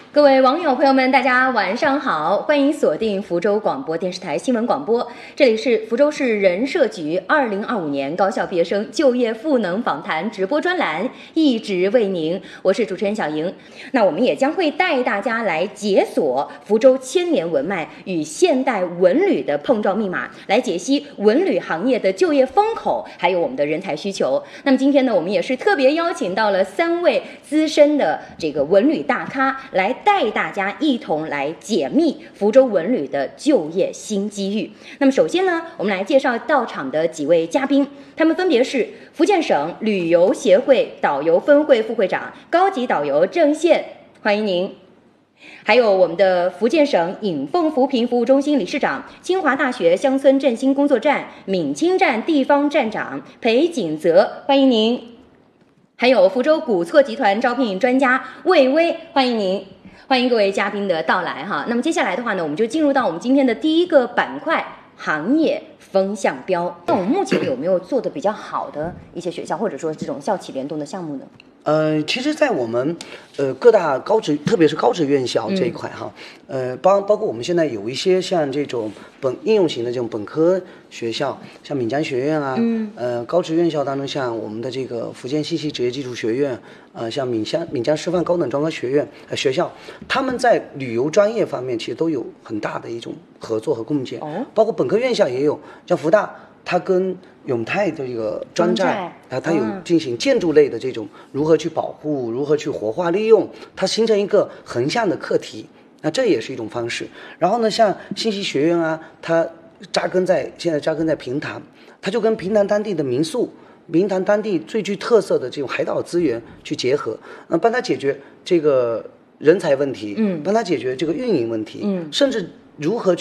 各位网友朋友们，大家晚上好，欢迎锁定福州广播电视台新闻广播，这里是福州市人社局2025年高校毕业生就业赋能访谈直播专栏，一直为您，我是主持人小莹。那我们也将会带大家来解锁福州千年文脉与现代文旅的碰撞密码，来解析文旅行业的就业风口，还有我们的人才需求。那么今天呢，我们也是特别邀请到了3位资深的这个文旅大咖，来带大家一同来解密福州文旅的就业新机遇。那么首先呢，我们来介绍到场的几位嘉宾，他们分别是福建省旅游协会导游分会副会长、高级导游郑宪，欢迎您。还有我们的福建省引凤扶贫服务中心理事长、清华大学乡村振兴工作站闽清站地方站长裴景泽，欢迎您。还有福州古厝集团招聘专家魏巍，欢迎您。欢迎各位嘉宾的到来哈。那么接下来的话呢，我们就进入到我们今天的第一个板块——行业风向标。那我们目前有没有做的比较好的一些学校，或者说这种校企联动的项目呢？ 其实，在我们各大高职，特别是高职院校这一块哈，包括我们现在有一些像这种应用型的这种本科学校，像闽江学院啊，高职院校当中，像我们的这个福建信息职业技术学院，像闽江师范高等专科学院学校，他们在旅游专业方面其实都有很大的一种合作和共建，包括本科院校也有，像福大。它跟永泰的这个专债它有进行建筑类的这种如何去保护、如何去活化利用，它形成一个横向的课题，那这也是一种方式。然后呢，像信息学院啊，它现在扎根在平潭，它就跟平潭当地的民宿、平潭当地最具特色的这种海岛资源去结合，帮它解决这个人才问题，帮它解决这个运营问题，甚至如何去